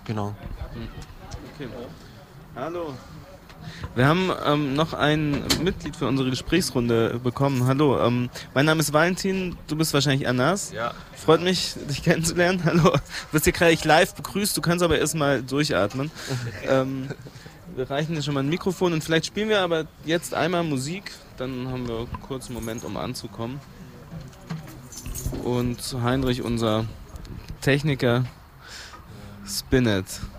Genau. Okay. Hallo. Wir haben noch ein Mitglied für unsere Gesprächsrunde bekommen. Hallo, mein Name ist Valentin, du bist wahrscheinlich Anas. Ja. Freut mich, dich kennenzulernen. Hallo, du wirst hier gerade live begrüßt, du kannst aber erstmal durchatmen. Wir reichen dir schon mal ein Mikrofon und vielleicht spielen wir aber jetzt einmal Musik, dann haben wir kurz einen Moment, um anzukommen. Und Heinrich, unser Techniker, Spinnet.